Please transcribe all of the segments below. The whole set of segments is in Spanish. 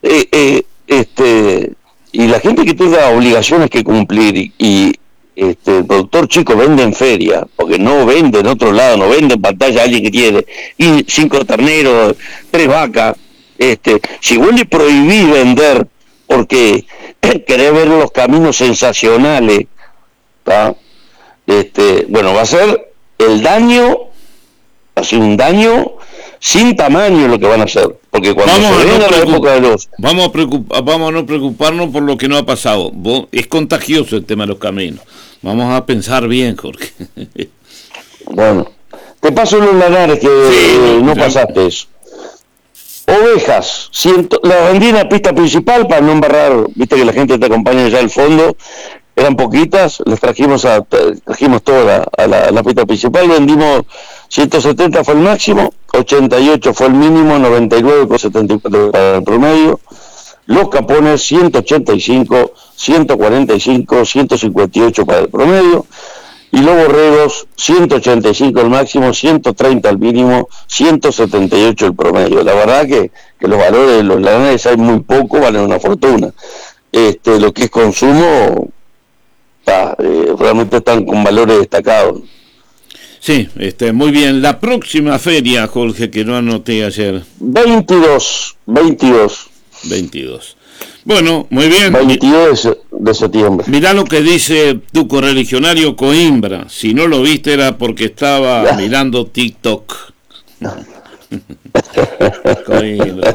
y la gente que tenga obligaciones que cumplir el productor chico vende en feria, porque no vende en otro lado, no vende en pantalla a alguien que tiene y 5 terneros, 3 vacas. Si vos le prohibís vender porque querés ver los caminos sensacionales, ¿tá? Bueno, va a ser el daño, así un daño sin tamaño lo que van a hacer, porque cuando se venga la época de los... Vamos a no preocuparnos por lo que no ha pasado. Es contagioso el tema de los caminos. Vamos a pensar bien, Jorge. Bueno, te paso los lanares que sí, no pasaste eso. Ovejas, las vendí en la pista principal para no embarrar, viste que la gente te acompaña ya al fondo, eran poquitas, las trajimos todas a la pista principal, vendimos 170 fue el máximo, 88 fue el mínimo, 99,74 para el promedio, los capones 185, 145, 158 para el promedio, y los borregos 185 el máximo, 130 el mínimo, 178 el promedio. La verdad que los valores de los lanares hay muy poco, valen una fortuna. Lo que es consumo realmente están con valores destacados. Sí, muy bien. La próxima feria, Jorge, que no anoté ayer. 22. Bueno, muy bien. 22 de septiembre. Mirá lo que dice tu correligionario Coimbra. Si no lo viste era porque estaba mirando TikTok. Coimbra,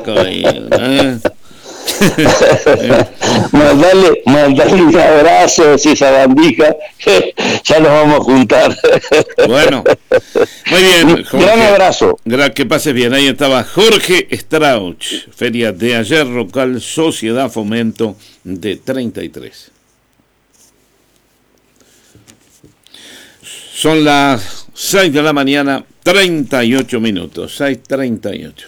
mandale un abrazo, si esa bandija, ya nos vamos a juntar. Bueno, muy bien, Jorge. Gran abrazo. Que pases bien. Ahí estaba Jorge Strauch, feria de ayer local, Sociedad Fomento de 33. Son las 6 de la mañana, 38 minutos, 6:38.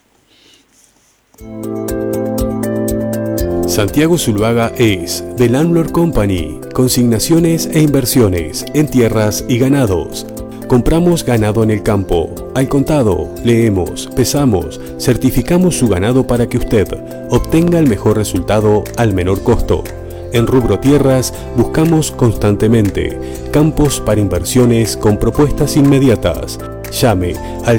Santiago Zuluaga es The Landlord Company, consignaciones e inversiones en tierras y ganados. Compramos ganado en el campo, al contado, leemos, pesamos, certificamos su ganado para que usted obtenga el mejor resultado al menor costo. En rubro tierras buscamos constantemente campos para inversiones con propuestas inmediatas. Llame al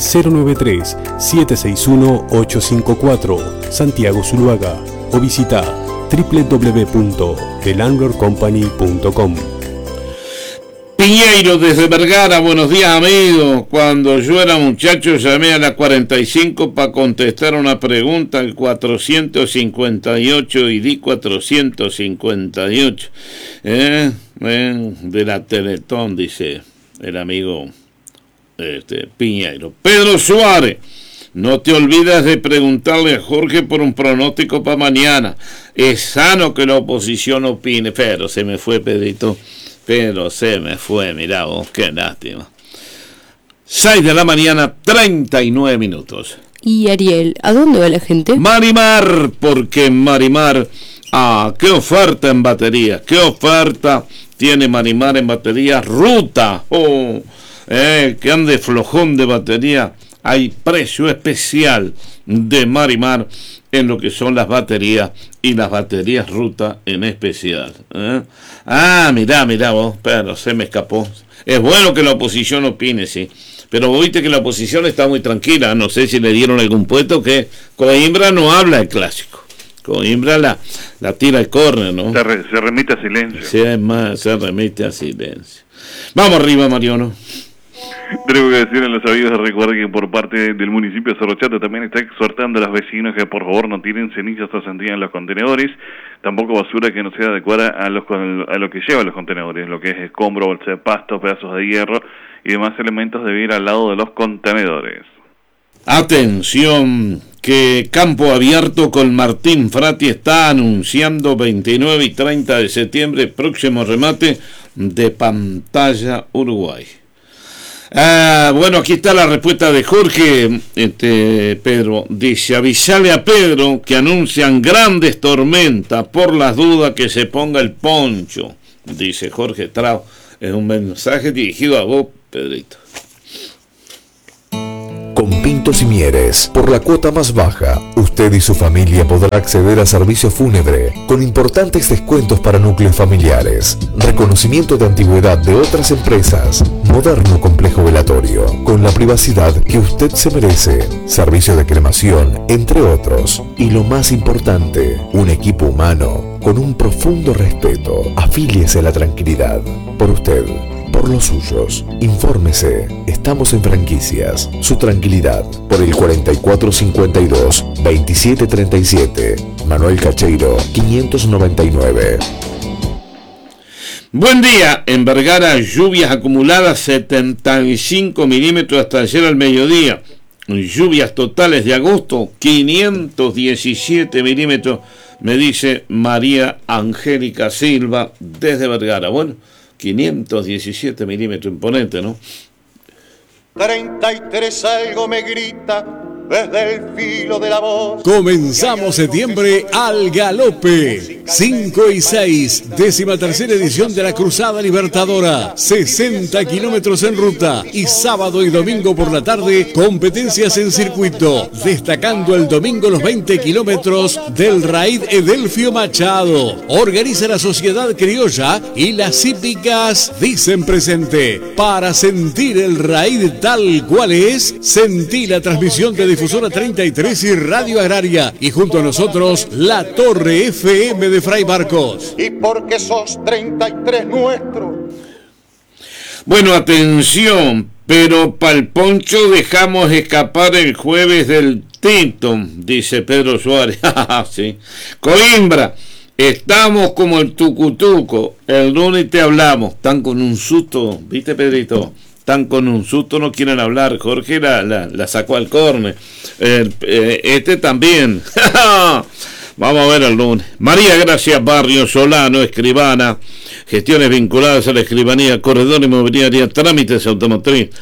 093-761-854 Santiago Zuluaga o visita www.thelandlordcompany.com. Piñeiro desde Vergara, buenos días amigos. Cuando yo era muchacho llamé a la 45 para contestar una pregunta al 458 y di 458. De la Teletón, dice el amigo Piñeiro. Pedro Suárez. No te olvides de preguntarle a Jorge por un pronóstico para mañana. Es sano que la oposición opine. Pero se me fue, Pedrito. Pero se me fue, mirá vos, qué lástima. 6 de la mañana, 39 minutos. Y Ariel, ¿a dónde va la gente? Marimar, porque Marimar... qué oferta en baterías. Qué oferta tiene Marimar en baterías. Ruta. Que ande flojón de batería. Hay precio especial de Marimar en lo que son las baterías y las baterías Ruta en especial. Mirá vos, pero se me escapó. Es bueno que la oposición opine, sí. Pero vos viste que la oposición está muy tranquila. No sé si le dieron algún puesto que Coimbra no habla el clásico. Coimbra la tira al córner, ¿no? Se remite a silencio. Sí, es más, se remite a silencio. Vamos arriba, Mariano. Tengo que decir a los amigos, recuerden que por parte del municipio de Cerro Chato también está exhortando a los vecinos que por favor no tiren cenizas o sandía en los contenedores, tampoco basura que no sea adecuada a lo que llevan los contenedores, lo que es escombro, bolsa de pasto, pedazos de hierro y demás elementos debe ir al lado de los contenedores. Atención, que Campo Abierto con Martín Frati está anunciando 29 y 30 de septiembre, próximo remate de Pantalla Uruguay. Bueno, aquí está la respuesta de Jorge. Pedro dice: avisale a Pedro que anuncian grandes tormentas, por las dudas que se ponga el poncho, dice Jorge Trau. Es un mensaje dirigido a vos, Pedrito. Con Pinto Frutos y Mieres. Por la cuota más baja, usted y su familia podrá acceder a servicio fúnebre con importantes descuentos para núcleos familiares, reconocimiento de antigüedad de otras empresas, moderno complejo velatorio, con la privacidad que usted se merece, servicio de cremación, entre otros. Y lo más importante, un equipo humano con un profundo respeto. Afíliese a la tranquilidad. Por usted, por los suyos. Infórmese. Estamos en Franquicias. Su tranquilidad. Por el 4452-2737. Manuel Cacheiro, 599. Buen día. En Vergara, lluvias acumuladas 75 milímetros hasta ayer al mediodía. Lluvias totales de agosto 517 milímetros, me dice María Angélica Silva desde Vergara. Bueno, 517 milímetros, imponente, ¿no? 33 algo me grita desde el filo de la voz. Comenzamos septiembre al galope. 5 y 6, 13ª edición de la Cruzada Libertadora. 60 kilómetros en ruta y sábado y domingo por la tarde competencias en circuito. Destacando el domingo los 20 kilómetros del Raid Edelfio Machado. Organiza la Sociedad Criolla y las hípicas dicen presente. Para sentir el Raid tal cual es, sentí la transmisión de Difusora 33 y Radio Agraria, y junto a nosotros la Torre FM de Fray Barcos. Y porque sos 33 nuestro. Bueno, atención, pero pa'l poncho dejamos escapar el jueves del Tito, dice Pedro Suárez. Sí. Coimbra, estamos como el tucutuco, el lunes te hablamos. Están con un susto, ¿viste, Pedrito? Están con un susto, no quieren hablar. Jorge la sacó al córner. Este también. Vamos a ver el lunes. María Gracia Barrio Solano, escribana, gestiones vinculadas a la escribanía, corredor inmobiliaria, trámites automotriz,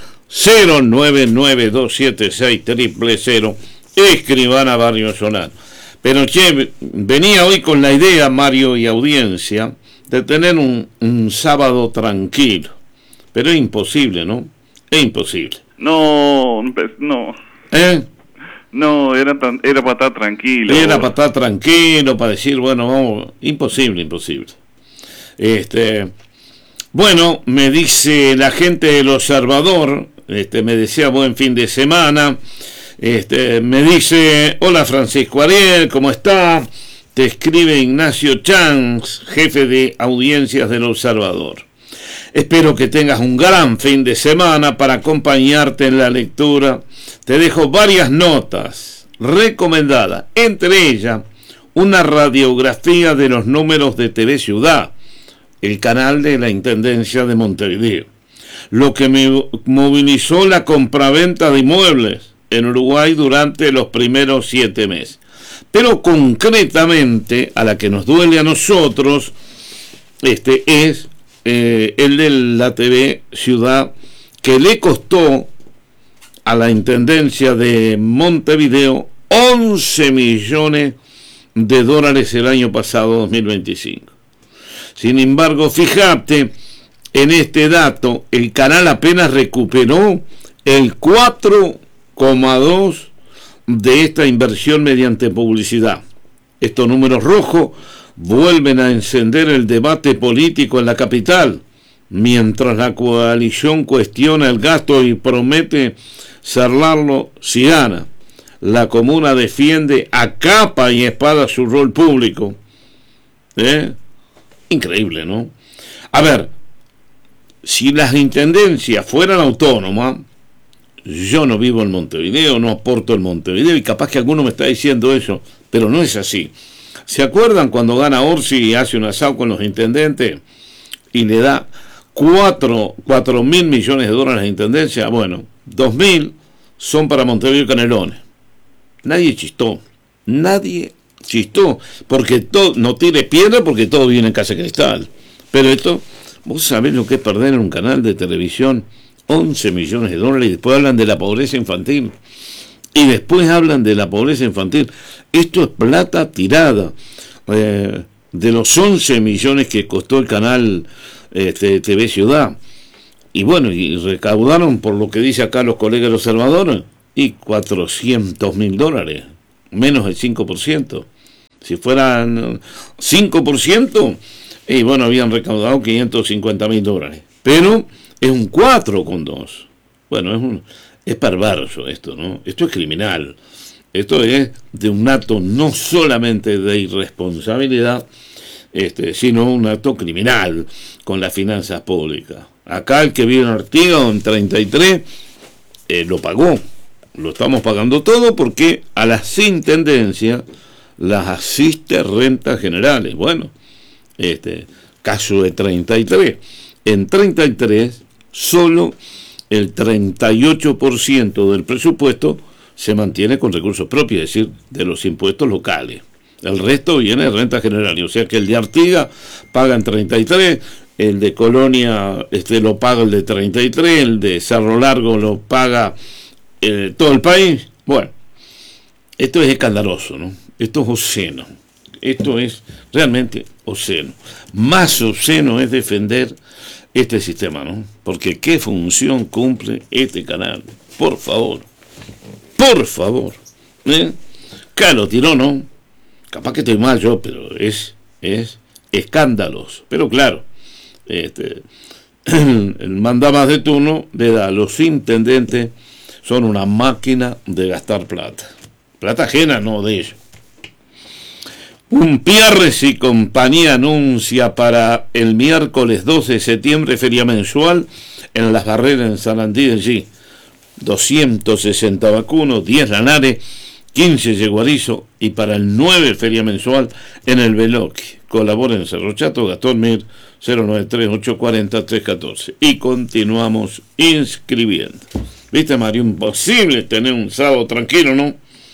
099276000, escribana Barrio Solano. Pero che, venía hoy con la idea, Mario y audiencia, de tener un sábado tranquilo. Pero es imposible, ¿no? Es imposible. No. ¿Eh? No, era para estar tranquilo. Era para estar tranquilo, para decir, bueno, vamos, imposible. Bueno, me dice la gente del Observador, me decía buen fin de semana, me dice, hola Francisco Ariel, ¿cómo está? Te escribe Ignacio Chanz, jefe de audiencias del Observador. Espero que tengas un gran fin de semana para acompañarte en la lectura. Te dejo varias notas recomendadas, entre ellas una radiografía de los números de TV Ciudad, el canal de la Intendencia de Montevideo, lo que me movilizó la compraventa de inmuebles en Uruguay durante los primeros 7 meses. Pero concretamente, a la que nos duele a nosotros, es el de la TV Ciudad, que le costó a la Intendencia de Montevideo 11 millones de dólares el año pasado, 2025. Sin embargo, fíjate en este dato, el canal apenas recuperó el 4,2 de esta inversión mediante publicidad. Estos números rojos vuelven a encender el debate político en la capital, mientras la coalición cuestiona el gasto y promete cerrarlo si gana. La comuna defiende a capa y espada su rol público. Increíble, ¿no? A ver, si las intendencias fueran autónomas, yo no vivo en Montevideo, no aporto en Montevideo, y capaz que alguno me está diciendo eso, pero no es así. ¿Se acuerdan cuando gana Orsi y hace un asado con los intendentes y le da 4.000 millones de dólares a la intendencia? Bueno, 2.000 son para Montevideo y Canelones. Nadie chistó, porque todo, no tire piedra porque todo viene en Casa Cristal. Pero esto, vos sabés lo que es perder en un canal de televisión 11 millones de dólares y después hablan de la pobreza infantil. Esto es plata tirada. De los 11 millones que costó el canal TV Ciudad. Y bueno, y recaudaron, por lo que dice acá los colegas del Observador, y $400.000, menos del 5%. Si fueran 5%, y bueno, habían recaudado $550.000, pero es un 4,2. Bueno, es perverso esto, ¿no? Esto es criminal. Esto es de un acto no solamente de irresponsabilidad, sino un acto criminal con las finanzas públicas. Acá el que vino Artigas en 33 lo pagó. Lo estamos pagando todo porque a las intendencias las asiste rentas generales. Bueno, caso de 33. En 33, solo el 38% del presupuesto se mantiene con recursos propios, es decir, de los impuestos locales. El resto viene de renta general, o sea que el de Artigas paga en 33, el de Colonia lo paga el de 33, el de Cerro Largo lo paga todo el país. Bueno, esto es escandaloso, ¿no? Esto es obsceno. Esto es realmente obsceno. Más obsceno es defender este sistema, ¿no? Porque ¿qué función cumple este canal? Por favor. Por favor. Claro, tiró, ¿no? Capaz que estoy mal yo, pero es escandaloso. Pero claro, el mandamás de turno le da a los intendentes, son una máquina de gastar plata. Plata ajena, no de ellos. Un Pierres y compañía anuncia para el miércoles 12 de septiembre feria mensual en Las Barreras en Sarandí de allí. 260 vacunos, 10 lanares, 15 yeguarizo y para el 9 feria mensual en el Beloqui. Colabora en Cerro Chato, Gastón Mir, 093-840-314. Y continuamos inscribiendo. ¿Viste, Mario? Imposible tener un sábado tranquilo, ¿no?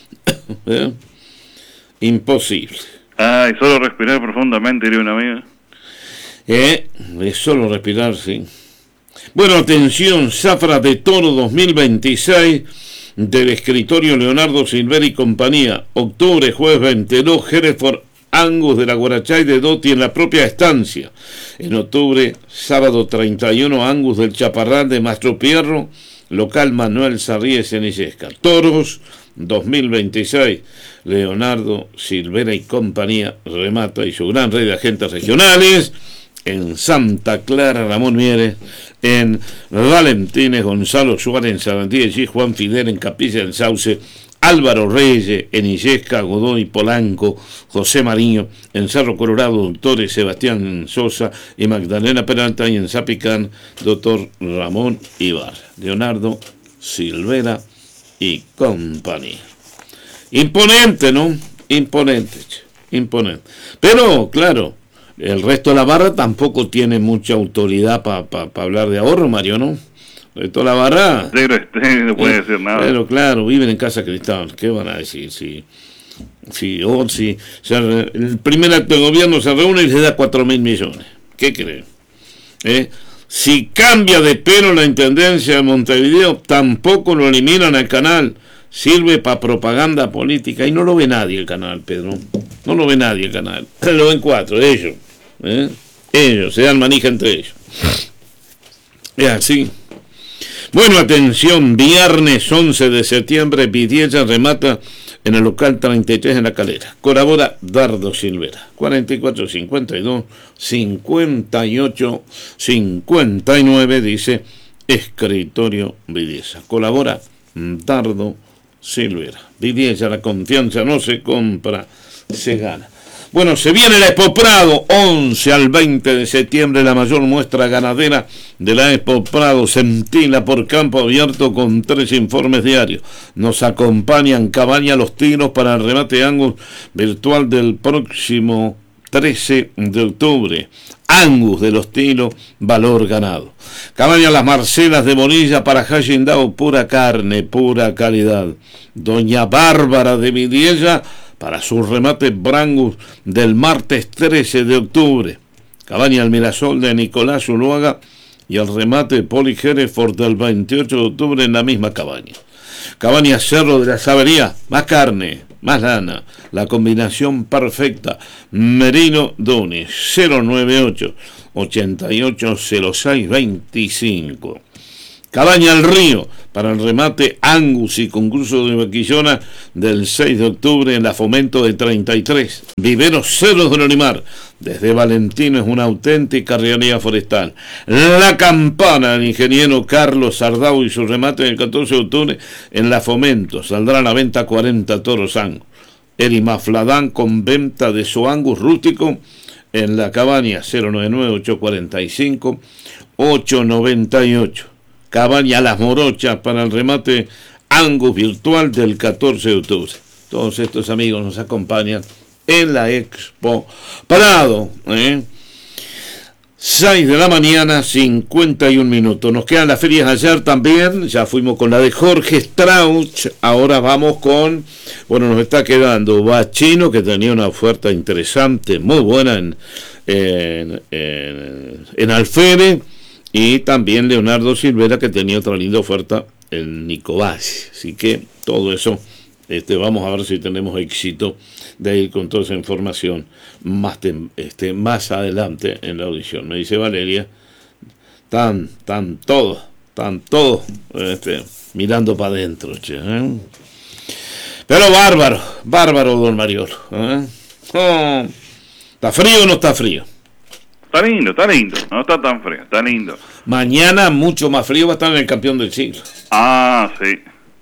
Imposible. Y solo respirar profundamente, diría un amigo. Es solo respirar, sí. Bueno, atención, Zafra de Toro 2026 del escritorio Leonardo Silvera y compañía. Octubre, jueves 22, Hereford Angus de la Guarachay de Doti en la propia estancia. En octubre, sábado 31, Angus del Chaparral de Mastro Pierro, local Manuel Sarríes en Illesca. Toros 2026, Leonardo Silvera y compañía remata y su gran red de agentes regionales en Santa Clara, Ramón Mieres, en Valentines, Gonzalo Suárez en Sarandí y Juan Fidel en Capilla del Sauce, Álvaro Reyes en Illesca, Godoy Polanco, José Mariño en Cerro Colorado, doctores Sebastián Sosa y Magdalena Peralta, y en Zapicán, doctor Ramón Ibar. Leonardo Silvera y compañía. Imponente, ¿no? Imponente. Pero, claro, el resto de la barra tampoco tiene mucha autoridad para hablar de ahorro, Mario, ¿no? El resto de la barra... no puede decir nada. Pero, claro, viven en Casa Cristal. ¿Qué van a decir? Si el primer acto de gobierno se reúne y les da 4.000 millones. ¿Qué creen? Si cambia de pelo la intendencia de Montevideo, tampoco lo eliminan al canal. Sirve para propaganda política y no lo ve nadie el canal, Pedro. No lo ve nadie el canal. Lo ven 4, ellos. Ellos, se dan manija entre ellos. Es así. Bueno, atención, viernes 11 de septiembre, Vidiella remata en el local 33 en La Calera. Colabora Dardo Silvera, 44-52-58-59, dice escritorio Vidiella. Colabora Dardo Silvera. Vidiella, la confianza no se compra, se gana. Bueno, se viene la Expo Prado, 11 al 20 de septiembre, la mayor muestra ganadera de la Expo Prado, Centila por campo abierto con 3 informes diarios. Nos acompañan Cabaña Los Tiros para el remate Angus virtual del próximo 13 de octubre. Angus de Los Tiros, valor ganado. Cabaña Las Marcelas de Bonilla para Hashindao, pura carne, pura calidad. Doña Bárbara de Vidiella para su remate Brangus del martes 13 de octubre. Cabaña El Mirasol de Nicolás Zuluaga y el remate Poli Hereford del 28 de octubre en la misma cabaña. Cabaña Cerro de la Sabería, más carne, más lana, la combinación perfecta. Merino Dunis, 098 880625. Cabaña El Río, para el remate Angus y concurso de vaquillona del 6 de octubre en la Fomento de 33. Viveros Cerros de Norimar, desde Valentino, es una auténtica realidad forestal. La Campana, el ingeniero Carlos Sardau y su remate del 14 de octubre en la Fomento. Saldrá a la venta 40 toros Angus. Erimafladán con venta de su Angus rústico en la Cabaña 099-845-898. Cabaña Las Morochas para el remate Angus virtual del 14 de octubre. Todos estos amigos nos acompañan en la Expo Prado. 6 de la mañana, 51 minutos. Nos quedan las ferias ayer también. Ya fuimos con la de Jorge Strauch. Ahora vamos con, nos está quedando Bachino, que tenía una oferta interesante, muy buena en Alférez. Y también Leonardo Silvera, que tenía otra linda oferta en Nicobashi. Así que todo eso, vamos a ver si tenemos éxito de ir con toda esa información más adelante en la audición. Me dice Valeria, están todos mirando para adentro, che, ¿eh? Pero bárbaro, don Mariolo, ¿eh? Oh, ¿está frío o no está frío? Está lindo, no está tan frío, está lindo. Mañana mucho más frío va a estar en el campeón del siglo. Ah, sí.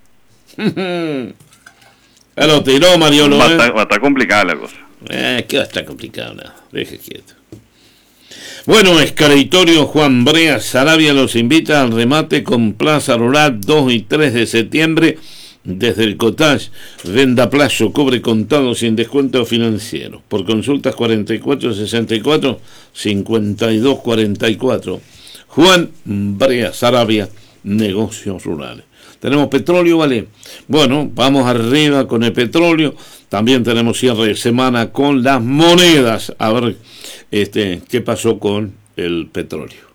Pero tiró Mariolo. Va a estar complicada la cosa. ¿Qué va a estar complicado? No, deje quieto. Bueno, Escritorio Juan Brea Sarabia los invita al remate con Plaza Rural 2 y 3 de septiembre. Desde el Cottage, venda plazo, cobre contado sin descuento financiero. Por consultas 4464-5244. Juan Brea Sarabia, negocios rurales. Tenemos petróleo, ¿vale? Bueno, vamos arriba con el petróleo. También tenemos cierre de semana con las monedas. A ver qué pasó con el petróleo.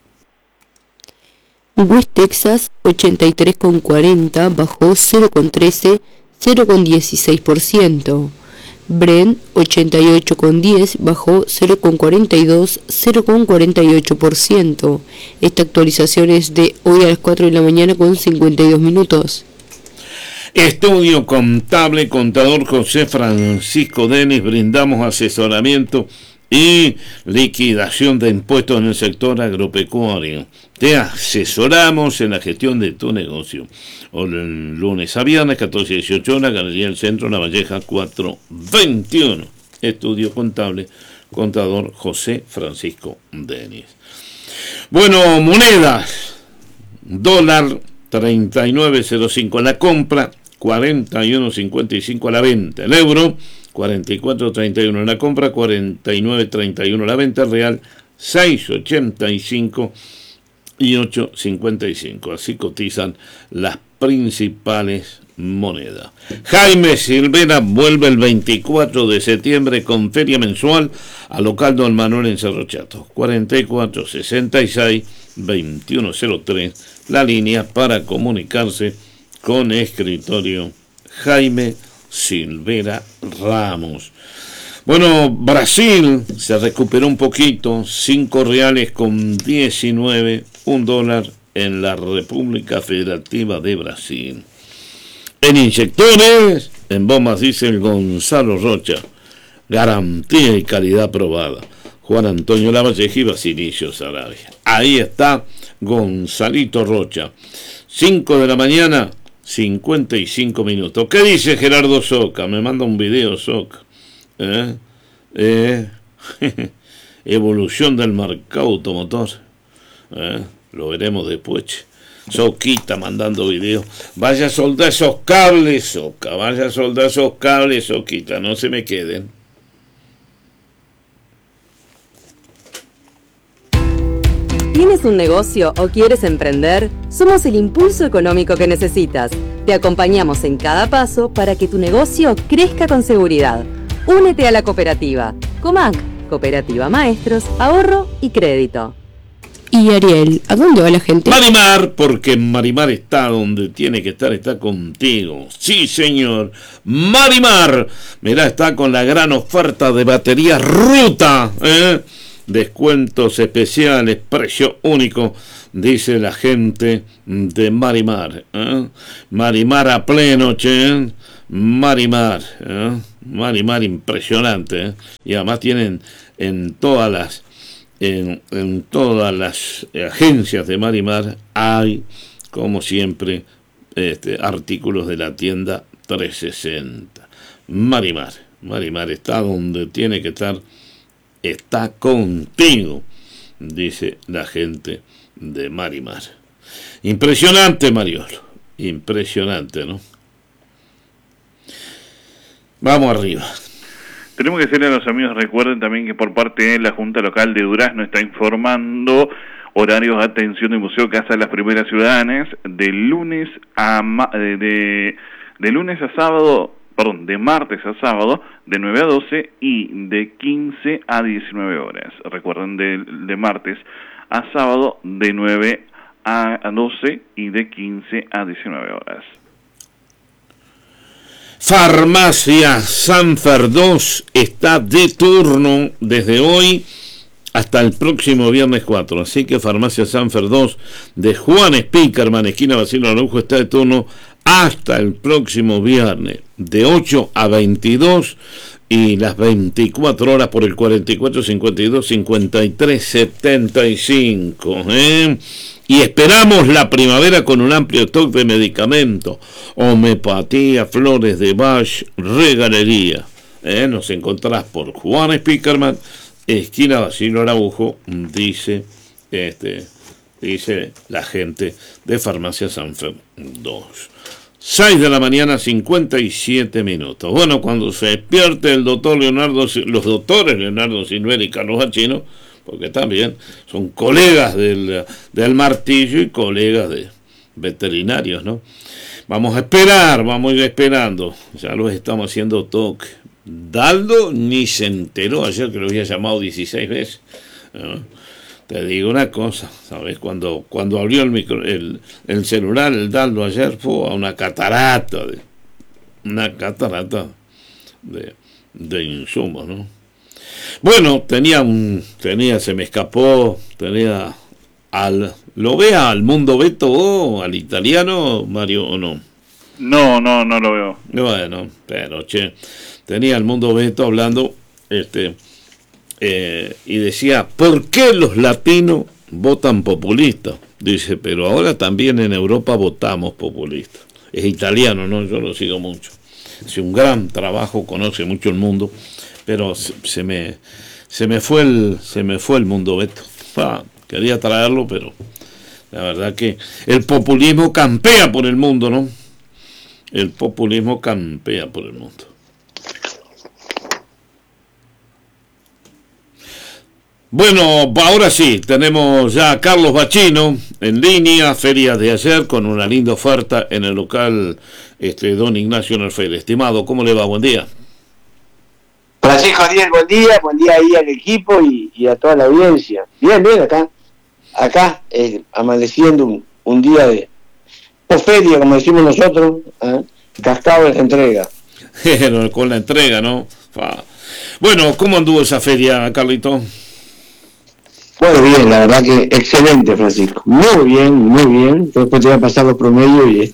West Texas 83,40 bajó 0,13, 0,16%. Brent 88,10 bajó 0,42, 0,48%. Esta actualización es de hoy a las 4 de la mañana con 52 minutos. Estudio contable, contador José Francisco Denis, brindamos asesoramiento y liquidación de impuestos en el sector agropecuario. Te asesoramos en la gestión de tu negocio. Lunes a viernes, 14 y 18 horas, Galería del Centro, La Valleja, 421. Estudio contable, contador José Francisco Denis. Bueno, monedas. Dólar 39.05 a la compra, 41.55 a la venta. El euro 44.31 en la compra, 49.31 a la venta. Real 6.85 y 8.55. Así cotizan las principales monedas. Jaime Silvera vuelve el 24 de septiembre con feria mensual al local Don Manuel en Cerro Chato. 4466-2103. La línea para comunicarse con Escritorio Jaime Silvera Ramos. Bueno, Brasil se recuperó un poquito, 5 reales con 19, $1 en la República Federativa de Brasil. En inyectores, en bombas diésel Gonzalo Rocha, garantía y calidad probada. Juan Antonio Lavalleja y Basilicio Sarabia. Ahí está Gonzalito Rocha. 5 de la mañana, 55 minutos. ¿Qué dice Gerardo Soca? Me manda un video Soca. Evolución del mercado automotor. Lo veremos después. Soquita mandando video. Vaya a soldar esos cables, Soca. Vaya a soldar esos cables, Soquita. No se me queden. ¿Tienes un negocio o quieres emprender? Somos el impulso económico que necesitas. Te acompañamos en cada paso para que tu negocio crezca con seguridad. Únete a la cooperativa. Comac, Cooperativa Maestros, Ahorro y Crédito. Y Ariel, ¿a dónde va la gente? Marimar, porque Marimar está donde tiene que estar, está contigo. Sí, señor. Marimar, mirá, está con la gran oferta de batería Ruta, descuentos especiales, precio único dice la gente de Marimar. Marimar a pleno, che. Marimar, Marimar impresionante, y además tienen en todas las agencias de Marimar hay, como siempre, artículos de la tienda 360. Marimar está donde tiene que estar, está contigo, dice la gente de Marimar. Impresionante, Mariolo, impresionante, ¿no? Vamos arriba. Tenemos que decirle a los amigos, recuerden también que por parte de la Junta Local de Durazno está informando horarios de atención del Museo Casa de las Primeras Ciudadanas de martes a sábado de 9 a 12 y de 15 a 19 horas. Recuerden, de martes a sábado de 9 a 12 y de 15 a 19 horas. Farmacia Sanfer 2 está de turno desde hoy hasta el próximo viernes 4. Así que Farmacia Sanfer 2 de Juan Spickerman, esquina Basilio Araujo, está de turno hasta el próximo viernes, de 8 a 22 y las 24 horas por el 44 52 53 75. Y esperamos la primavera con un amplio stock de medicamentos, homeopatía, flores de Bach, regalería. Nos encontrás por Juan Spickerman, esquina Basilio Araujo, dice la gente de Farmacia Sanfer 2. 6 de la mañana, 57 minutos. Bueno, cuando se despierte los doctores Leonardo Sinuel y Carlos Bachino, porque también son colegas del martillo y colegas de veterinarios, ¿no? Vamos a esperar, vamos a ir esperando. Ya los estamos haciendo toque. Daldo ni se enteró ayer que lo había llamado 16 veces, ¿no? Te digo una cosa, ¿sabes? Cuando abrió el celular, el Daldo ayer fue a una catarata de insumos, ¿no? Bueno, se me escapó, ¿lo ve al Mundo Beto al italiano, Mario, o no? No lo veo. Bueno, pero tenía al Mundo Beto hablando, y decía, ¿por qué los latinos votan populistas? Dice, pero ahora también en Europa votamos populistas. Es italiano, ¿no? Yo lo sigo mucho. Hace un gran trabajo, conoce mucho el mundo, pero se me fue el Mundo Beto. Quería traerlo, pero la verdad que el populismo campea por el mundo, ¿no? El populismo campea por el mundo. Bueno, ahora sí, tenemos ya a Carlos Bachino en línea, feria de ayer, con una linda oferta en el local Don Ignacio Nerfel. Estimado, ¿cómo le va? Buen día. Francisco Díaz, buen día ahí al equipo y a toda la audiencia. Bien, acá amaneciendo un día de feria, como decimos nosotros, cascado en la entrega. Con la entrega, ¿no? Bueno, ¿cómo anduvo esa feria, Carlito? Bueno, bien, la verdad que excelente, Francisco. Muy bien. Después te voy a pasar los promedios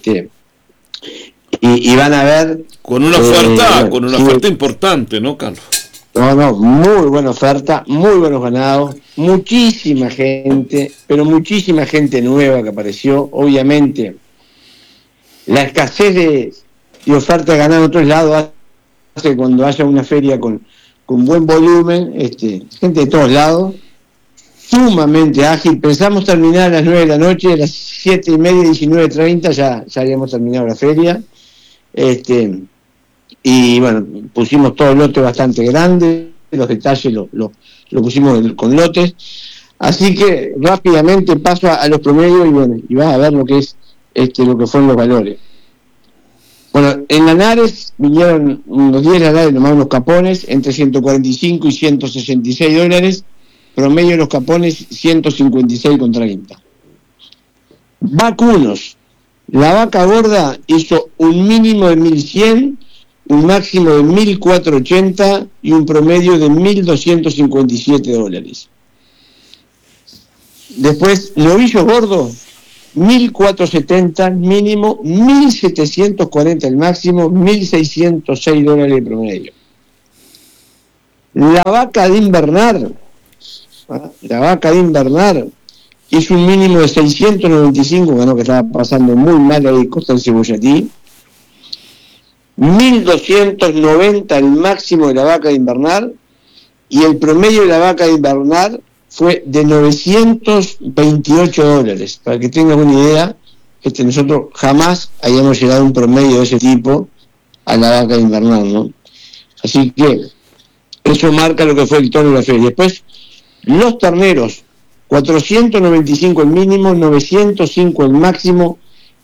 y van a ver. Con una oferta importante, ¿no, Carlos? No, muy buena oferta, muy buenos ganados, muchísima gente, pero muchísima gente nueva que apareció. Obviamente, la escasez de oferta de ganado en otros lados hace cuando haya una feria con buen volumen, gente de todos lados, sumamente ágil. Pensamos terminar a las 9 de la noche, a las 7:30, 19:30 ya habíamos terminado la feria. Y bueno, pusimos todo el lote bastante grande, los detalles lo pusimos con lotes, así que rápidamente paso a los promedios y vas a ver lo que es lo que fueron los valores. Bueno, en Lanares vinieron los 10 Lanares, nomás unos capones, entre 145 y 166 dólares, promedio de los capones 156,30. Vacunos, la vaca gorda hizo un mínimo de 1.100, un máximo de 1.480 y un promedio de 1.257 dólares. Después, novillos gordos, 1.470 el mínimo, 1.740 el máximo, $1.606 el promedio. La vaca de invernar hizo un mínimo de 695, ganó, que estaba pasando muy mal ahí Costa del Cebollatí. 1.290 el máximo de la vaca de invernar, y el promedio de la vaca de invernar fue de $928. Para que tengan una idea, nosotros jamás habíamos llegado a un promedio de ese tipo a la vaca de invernar, ¿no? Así que eso marca lo que fue el tono de la feria. Después, los terneros, 495 el mínimo, 905 el máximo,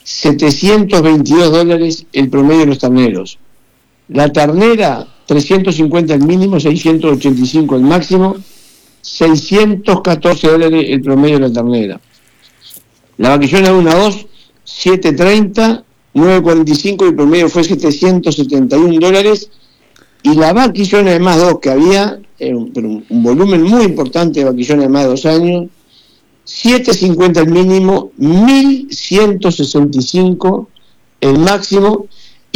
$722 el promedio de los terneros. La ternera, 350 el mínimo, 685 el máximo, $614 el promedio de la ternera. La vaquillona 1 a 2, 730, 945, el promedio fue $771. Y la vaquillona de más 2 que había, un volumen muy importante de vaquillona de más de 2 años, 750 el mínimo, 1.165 el máximo y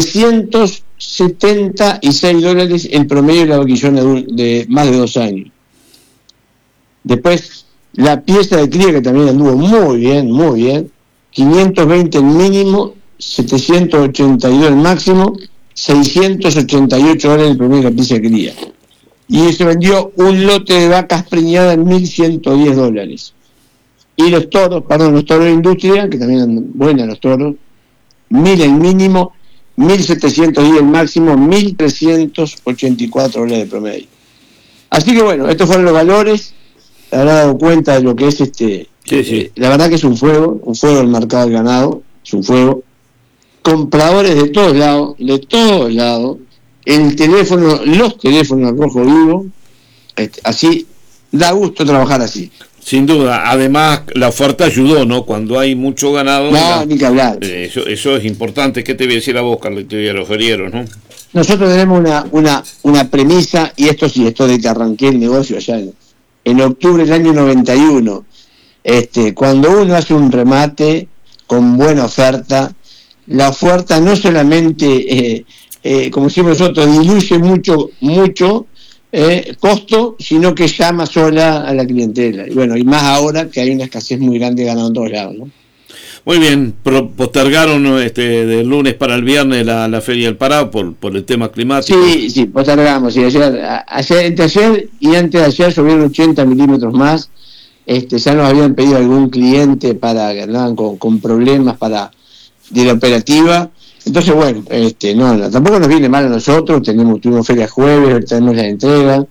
$976 el promedio de la vaquillona de más de 2 años. Después, la pieza de cría, que también anduvo muy bien, 520 el mínimo, 782 el máximo, $688 el promedio de la pieza de cría. Y se vendió un lote de vacas preñadas en $1.110. Y los toros de industria, que también andan buenos los toros, 1.000 el mínimo, 1.710 el máximo, $1.384 de promedio. Así que bueno, estos fueron los valores. Se habrá dado cuenta de lo que es Sí. La verdad que es un fuego el mercado del ganado, es un fuego. Compradores de todos lados, los teléfonos rojo vivo, así da gusto trabajar así. Sin duda, además la oferta ayudó, ¿no? Cuando hay mucho ganado. No, ni que hablar. Eso es importante. ¿Qué te voy a decir a vos, Carlito, y a los ferieros, no? Nosotros tenemos una premisa, y esto de que arranqué el negocio allá en octubre del año 91. Cuando uno hace un remate con buena oferta, la oferta no solamente, como decimos nosotros, diluye mucho costo, sino que llama sola a la clientela. Y bueno, y más ahora que hay una escasez muy grande de ganado en todos lados, ¿no? Muy bien, postergaron del lunes para el viernes la Feria del Pará por el tema climático. Sí, postergamos. Sí, entre ayer y antes de ayer llovieron 80 milímetros más. Ya nos habían pedido algún cliente para que andaban con problemas de la operativa. Entonces, bueno, tampoco nos viene mal a nosotros. Tuvimos feria jueves, tenemos la entrega.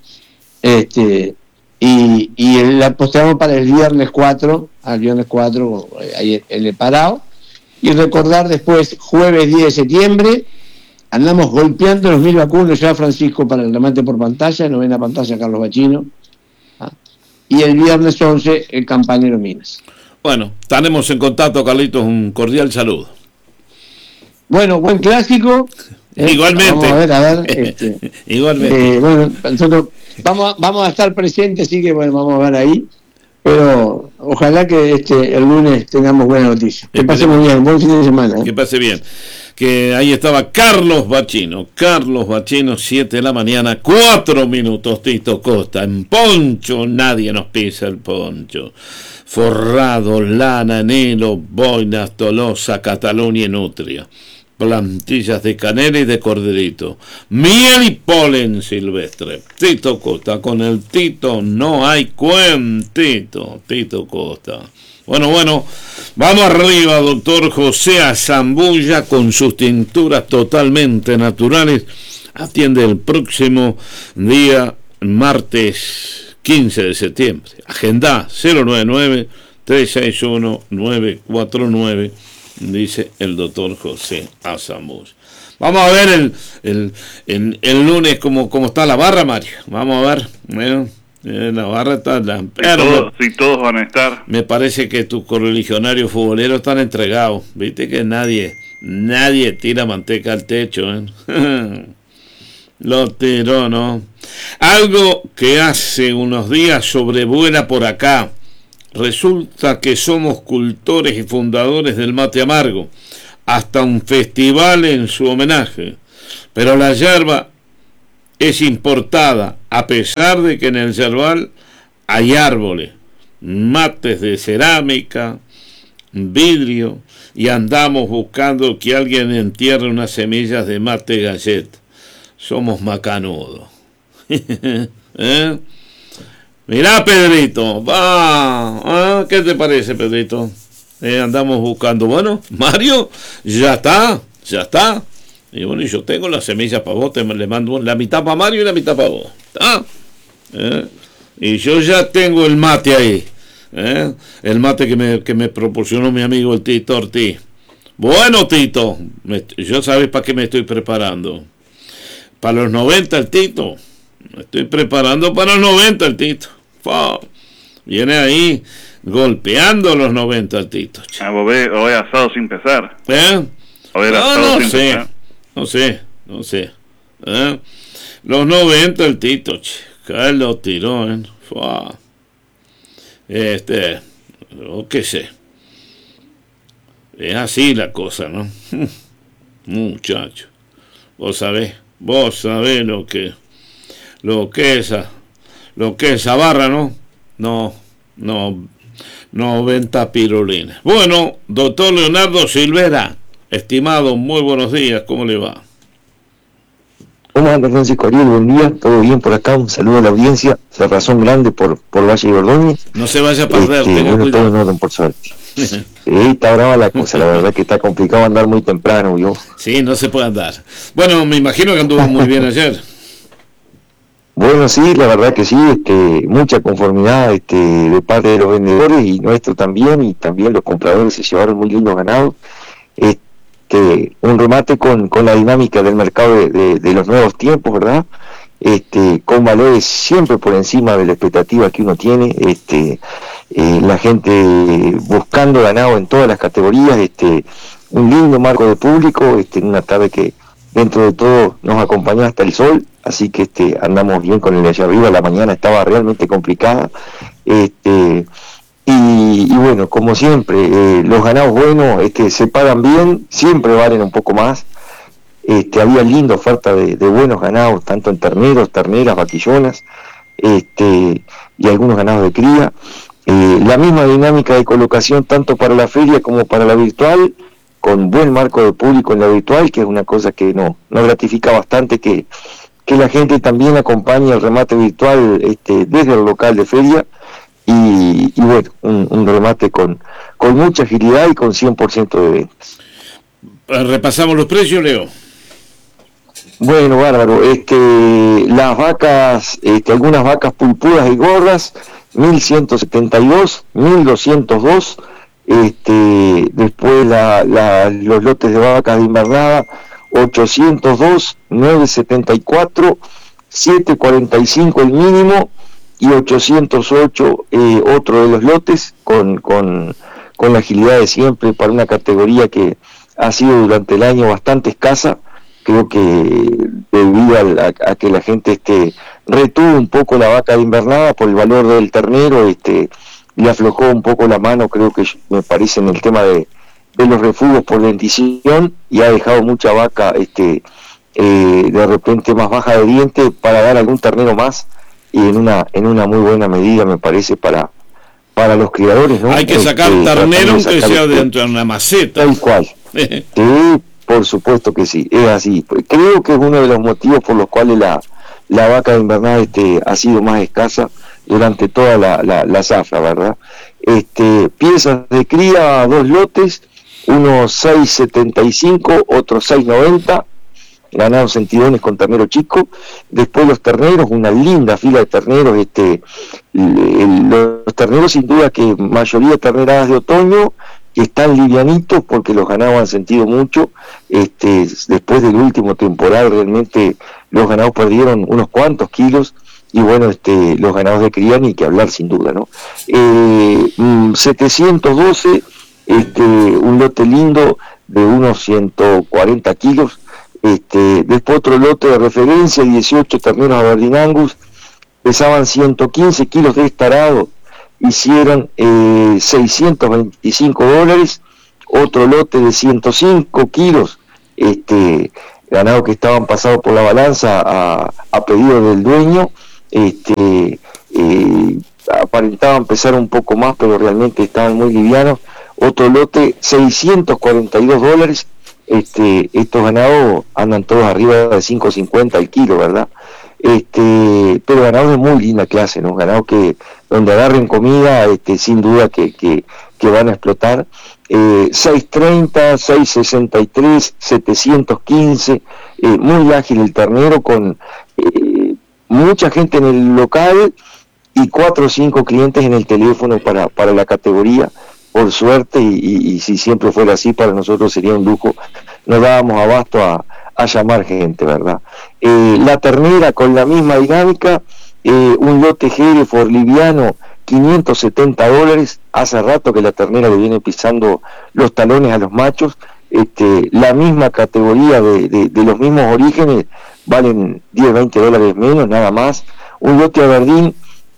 Y la postergamos para el viernes 4, ahí en el Parao. Y recordar después, jueves 10 de septiembre, andamos golpeando los 1.000 vacunos ya, Francisco, para el remate por pantalla, novena pantalla Carlos Bachino. Y el viernes 11, el Campanero Minas. Bueno, estaremos en contacto, Carlitos, un cordial saludo. Bueno, buen clásico. Igualmente. Vamos a ver. Igualmente. Bueno, nosotros vamos a estar presentes, así que bueno, vamos a ver ahí. Pero ojalá que el lunes tengamos buena noticia. Que pasemos bien, buen fin de semana. Que pase bien. Que ahí estaba Carlos Bachino, 7 de la mañana, 4 minutos, Tito Costa, en poncho, nadie nos pisa el poncho. Forrado, lana, enelo, boinas, Tolosa, Cataluña y Nutria. Plantillas de canela y de corderito, miel y polen silvestre. Tito Costa, con el Tito no hay cuentito. Tito Costa. Bueno, vamos arriba, doctor José Azambulla, con sus tinturas totalmente naturales. Atiende el próximo día, martes 15 de septiembre. Agenda 099-361-949. Dice el doctor José Azambulla. Vamos a ver el lunes cómo está la barra, Mario. Vamos a ver. La barra está... Si todos van a estar. Me parece que tus correligionarios futboleros están entregados. Viste que nadie tira manteca al techo. Lo tiró, ¿no? Algo que hace unos días sobrevuela por acá. Resulta que somos cultores y fundadores del mate amargo, hasta un festival en su homenaje, pero la yerba es importada, a pesar de que en el yerbal hay árboles, mates de cerámica, vidrio, y andamos buscando que alguien entierre unas semillas de mate gallet. Somos macanudos. ¿Eh? Mirá, Pedrito, va, ¿qué te parece, Pedrito? Andamos buscando, bueno, Mario, ya está. Y bueno, yo tengo las semillas para vos, le mando la mitad para Mario y la mitad para vos. ¿Está? Y yo ya tengo el mate ahí. El mate que me proporcionó mi amigo el Tito Ortiz. Bueno, Tito, yo sabes para qué me estoy preparando. Para los 90 el Tito. Me estoy preparando para los 90 el Tito. Viene ahí golpeando los 90 el Tito. Vos ves asado sin pesar. No sé. Los 90 el Tito. Carlos tiró, qué sé. Es así la cosa, ¿no? Muchacho. Vos sabés lo que es esa barra, ¿no? No 90 pirulines. Bueno, doctor Leonardo Silvera, estimado, muy buenos días, ¿cómo le va? ¿Cómo anda, Francisco Ariel? Buen día, todo bien por acá, un saludo a la audiencia, razón grande por Valle de Ordóñez. No se vaya a perder, bueno, todo en orden, por suerte. Sí, está brava la cosa, la verdad que está complicado andar muy temprano, yo. Sí, no se puede andar. Bueno, me imagino que anduvo muy bien ayer. Bueno, sí, la verdad que sí, mucha conformidad de parte de los vendedores y nuestro también, y también los compradores se llevaron muy lindos ganados. Un remate con la dinámica del mercado de los nuevos tiempos, ¿verdad? Con valores siempre por encima de la expectativa que uno tiene, la gente buscando ganado en todas las categorías, un lindo marco de público, en una tarde que dentro de todo nos acompañó hasta el sol, así que andamos bien con el de allá arriba. La mañana estaba realmente complicada, y bueno, como siempre, los ganados buenos se pagan bien, siempre valen un poco más. Había linda oferta de buenos ganados, tanto en terneros, terneras, vaquillonas, y algunos ganados de cría. La misma dinámica de colocación tanto para la feria como para la virtual, con buen marco de público en la virtual, que es una cosa que nos gratifica bastante, que la gente también acompañe el remate virtual desde el local de feria, y bueno, un remate con mucha agilidad y con 100% de ventas. Repasamos los precios, Leo. Bueno, bárbaro, las vacas, algunas vacas pulpudas y gordas, 1.172, 1.202, después los lotes de vacas de invernada, 802, 974, 745 el mínimo, y 808 otro de los lotes, con la agilidad de siempre para una categoría que ha sido durante el año bastante escasa. Creo que debido a que la gente retuvo un poco la vaca de invernada por el valor del ternero, le aflojó un poco la mano, creo que me parece, en el tema de los refugios por dentición, y ha dejado mucha vaca de repente más baja de diente para dar algún ternero más, y en una muy buena medida, me parece, para los criadores, ¿no? Hay que sacar ternero que sea dentro de una maceta. Tal cual. Sí, por supuesto que sí, es así. Creo que es uno de los motivos por los cuales la vaca de invernada ha sido más escasa durante toda la zafra, ¿verdad? Piezas de cría, 2 lotes, unos 6.75, otros 6.90, ganados sentidones con ternero chico. Después los terneros, una linda fila de terneros, los terneros sin duda que mayoría terneradas de otoño, que están livianitos porque los ganados han sentido mucho. Después del último temporal realmente los ganados perdieron unos cuantos kilos, y bueno, los ganados de cría ni que hablar, sin duda, ¿no? 712, un lote lindo de unos 140 kilos. Después otro lote de referencia, 18 terneros Aberdeen Angus, pesaban 115 kilos de estarado, hicieron $625, otro lote de 105 kilos, ganado que estaban pasados por la balanza a pedido del dueño, aparentaban pesar un poco más, pero realmente estaban muy livianos. Otro lote, $642, estos ganados andan todos arriba de 5.50 el kilo, ¿verdad? Pero ganados de muy linda clase, ¿no? Ganados que donde agarren comida, sin duda que van a explotar. 630, 663, 715, muy ágil el ternero, con mucha gente en el local y 4 o 5 clientes en el teléfono para la categoría, por suerte, y si siempre fuera así, para nosotros sería un lujo, nos dábamos abasto a llamar gente, ¿verdad? La ternera con la misma dinámica, un lote Hereford liviano, $570, hace rato que la ternera le viene pisando los talones a los machos, la misma categoría de los mismos orígenes, valen $10-20 menos, nada más. Un lote Aberdeen,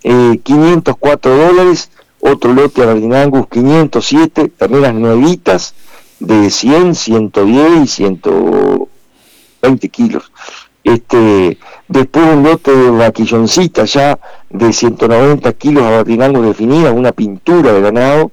$504, otro lote Aberdeen Angus, 507, terneras nuevitas, de 100, 110 y 120 kilos. Después un lote de vaquilloncita ya de 190 kilos Aberdeen Angus definida, una pintura de ganado,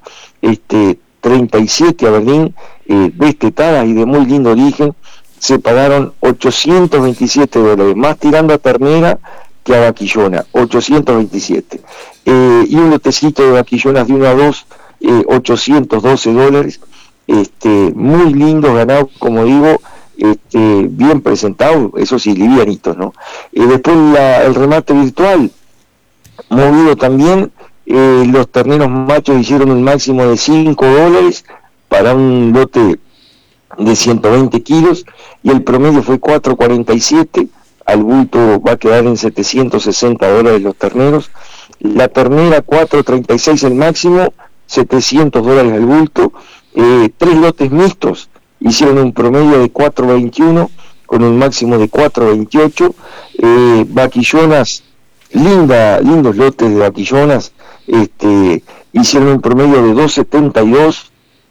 37 Aberdeen destetadas y de muy lindo origen, se pagaron $827, más tirando a ternera que a vaquillona, 827. Y un lotecito de vaquillonas de 1 a 2, $812, muy lindo ganado, como digo, bien presentado, eso sí, livianitos, ¿no? Después el remate virtual, movido también, los terneros machos hicieron un máximo de $5 para un lote de 120 kilos, y el promedio fue 4.47, al bulto va a quedar en $760 los terneros. La ternera 4.36 el máximo, $700 al bulto. 3 lotes mixtos hicieron un promedio de 4.21 con un máximo de 4.28. Vaquillonas, lindos lotes de vaquillonas, hicieron un promedio de 2.72.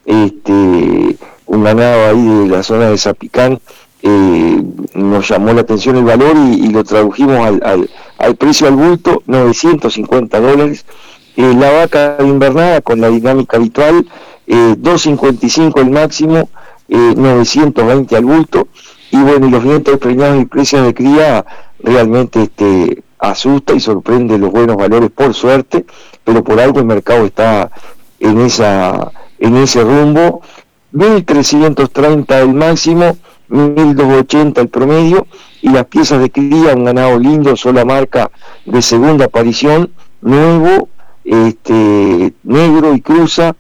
Un ganado ahí de la zona de Zapicán, nos llamó la atención el valor y lo tradujimos al precio al bulto, $950. La vaca invernada con la dinámica habitual, 2.55 el máximo, 920 al bulto. Y bueno, y los vientos preñados y precios de cría realmente asusta y sorprende los buenos valores, por suerte, pero por algo el mercado está en ese rumbo. 1.330 el máximo, 1.280 el promedio, y las piezas de cría, un ganado lindo, sola marca de segunda aparición, nuevo, negro y cruza,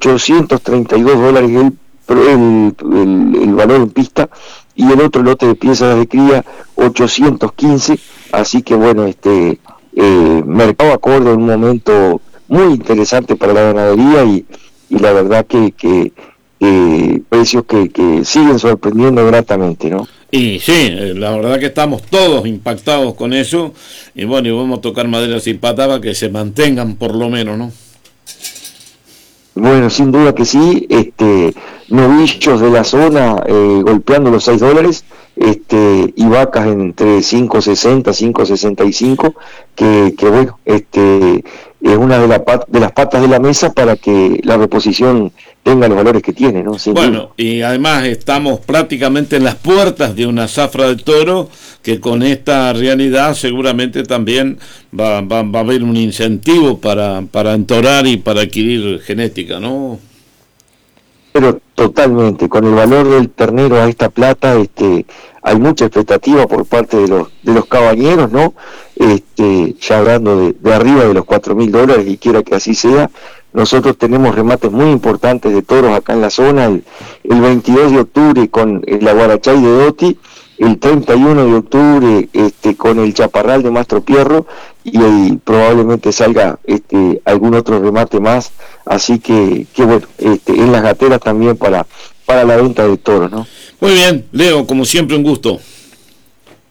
$832 el valor en pista, y el otro lote de piezas de cría, 815, así que bueno, mercado acorde en un momento muy interesante para la ganadería, y la verdad que precios que siguen sorprendiendo gratamente, ¿no? Y sí, la verdad que estamos todos impactados con eso, y bueno, y vamos a tocar madera sin patada que se mantengan por lo menos, ¿no? Bueno, sin duda que sí, novillos de la zona golpeando los $6, y vacas entre 5.60, 5.65, que bueno, es una de las patas de la mesa para que la reposición tenga los valores que tiene, ¿no? Sin bueno, duda. Y además estamos prácticamente en las puertas de una zafra de toro, que con esta realidad seguramente también va a haber un incentivo para entorar y para adquirir genética, ¿no? Pero totalmente, con el valor del ternero a esta plata, hay mucha expectativa por parte de los cabañeros, ¿no? Ya hablando de arriba de los $4.000, y quiera que así sea. Nosotros tenemos remates muy importantes de toros acá en la zona, el 22 de octubre con el Aguarachay de Doti, el 31 de octubre con el Chaparral de Mastro Pierro, y probablemente salga algún otro remate más, así que bueno, en las gateras también para la venta de toros, ¿no? Muy bien, Leo, como siempre un gusto.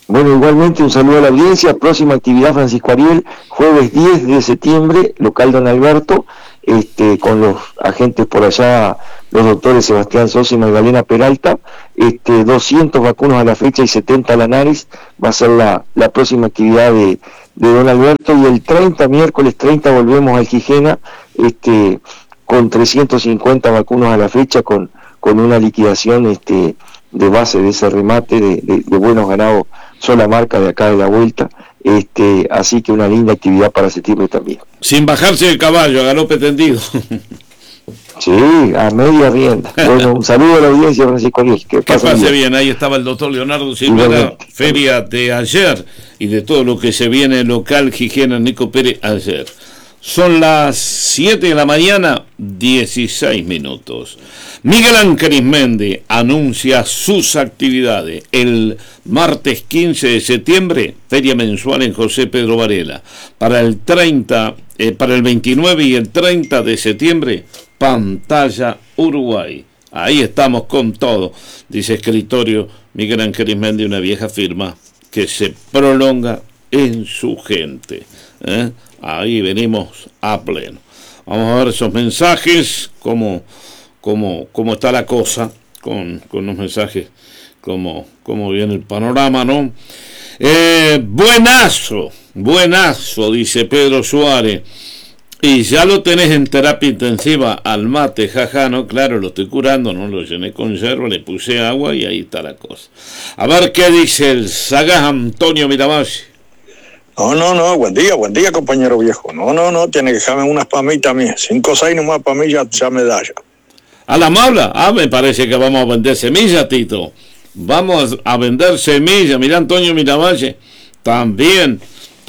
Bueno, igualmente un saludo a la audiencia. Próxima actividad, Francisco Ariel, jueves 10 de septiembre, local Don Alberto, con los agentes por allá, los doctores Sebastián Sosa y Magdalena Peralta, 200 vacunos a la fecha y 70 a la nariz, va a ser la próxima actividad de Don Alberto, y el 30, miércoles 30, volvemos al Gijena, con 350 vacunos a la fecha, con una liquidación de base de ese remate de buenos ganados, sola marca de acá de la vuelta, así que una linda actividad para septiembre también. Sin bajarse del caballo, a galope tendido. Sí, a media rienda. Bueno, un saludo a la audiencia, Francisco Ariel. Que pase bien. Ahí estaba el doctor Leonardo Silva, la feria de ayer y de todo lo que se viene local Gijena, Nico Pérez ayer. Son las 7 de la mañana, 16 minutos. Miguel Ángel Ismendi anuncia sus actividades. El martes 15 de septiembre, feria mensual en José Pedro Varela. Para el 29 y el 30 de septiembre, Pantalla Uruguay. Ahí estamos con todo, dice escritorio Miguel Ángel Ismendi, una vieja firma que se prolonga en su gente. Ahí venimos a pleno. Vamos a ver esos mensajes, cómo está la cosa con los mensajes, cómo viene el panorama, ¿no? Buenazo, dice Pedro Suárez. Y ya lo tenés en terapia intensiva al mate, jaja, no, claro, lo estoy curando, no lo llené con hierro, le puse agua y ahí está la cosa. A ver qué dice el sagaz Antonio Miravalle. No, buen día, compañero viejo. No, tiene que dejarme unas pamitas mías. 5 o 6 nomás para mí ya me da ya. ¿A la mabla? Me parece que vamos a vender semillas, Tito. Vamos a vender semillas. Mira, Antonio Miravalle también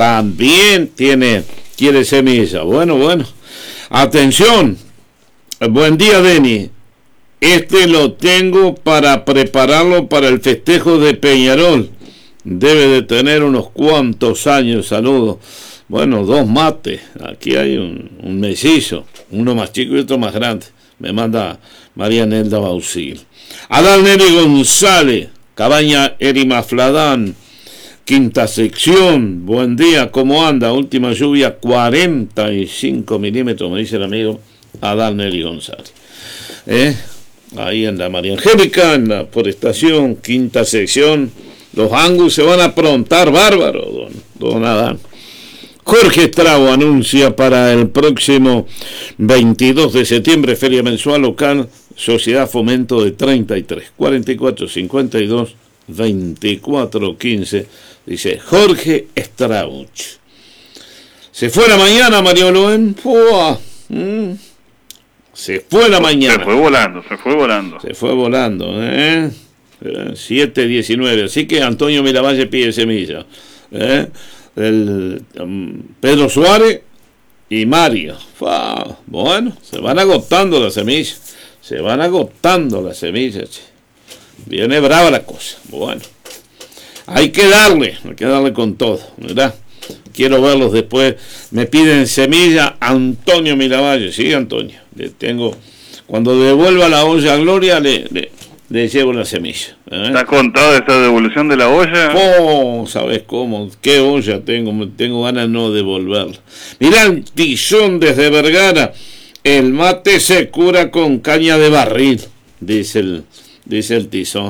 quiere semilla. Bueno. Atención. Buen día, Denny. Lo tengo para prepararlo para el festejo de Peñarol. Debe de tener unos cuantos años, saludos. Bueno, 2 mates. Aquí hay un mellizo, uno más chico y otro más grande. Me manda María Nelda Bausil. Adán Neri González, Cabaña Erima Fladán, quinta sección. Buen día, ¿cómo anda? Última lluvia, 45 milímetros, me dice el amigo Adán Neri González. Ahí en la María Angélica, en la Forestación, quinta sección. Los Angus se van a aprontar, bárbaro, don Adán. Jorge Estrabo anuncia para el próximo 22 de septiembre, feria mensual local, Sociedad Fomento de 33, 44, 52, 24, 15, dice Jorge Estrabo. Se fue la mañana, Mario Loen. Se fue la mañana. Se fue volando. 7:19, así que Antonio Miravalle pide semilla. Pedro Suárez y Mario. Bueno, se van agotando las semillas. Viene brava la cosa. Bueno, hay que darle con todo, ¿verdad? Quiero verlos después. Me piden semilla Antonio Miravalle. Sí, Antonio. Cuando devuelva la olla a Gloria, le llevo la semilla. ¿Está contado esta devolución de la olla? ¿Sabes cómo? ¿Qué olla tengo? Tengo ganas de no devolverla. Mirá el Tizón desde Vergara. El mate se cura con caña de barril, dice el Tizón.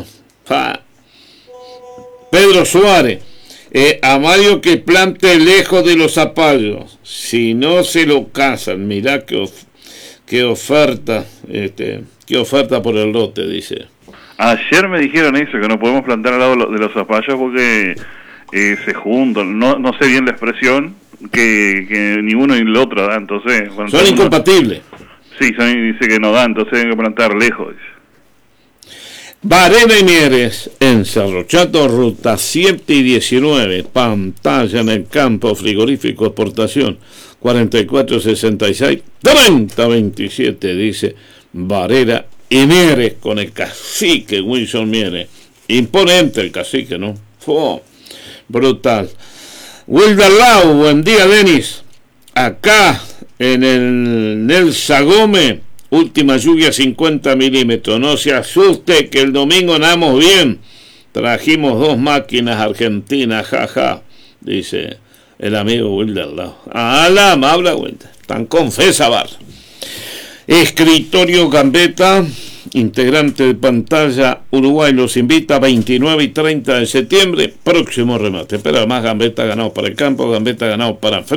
Pedro Suárez. A Mario que plante lejos de los zapallos. Si no se lo cazan, mirá qué oferta. Qué oferta por el lote, dice. Ayer me dijeron eso, que no podemos plantar al lado de los zapallos porque se juntan. No sé bien la expresión, que ni uno ni el otro da, entonces... Son incompatibles. Sí, dice que no da, entonces hay que plantar lejos, dice. Varela y Mieres, en Cerro Chato, ruta 7 y 19, pantalla en el campo, frigorífico, exportación, 4466, 3027, dice Varela y Mieres, con el cacique Wilson Mieres. Imponente el cacique, ¿no? Brutal. Wilder Lau, buen día, Denis. Acá en el Nelsa Gómez, última lluvia 50 milímetros. No se asuste que el domingo andamos bien. Trajimos 2 máquinas argentinas, jaja, dice el amigo Wilder al lado. A la amable Wilder, tan confesa bar. Escritorio Gambetta, integrante de Pantalla Uruguay, los invita 29 y 30 de septiembre, próximo remate. Pero además Gambetta ganado para el campo, Gambetta ganado para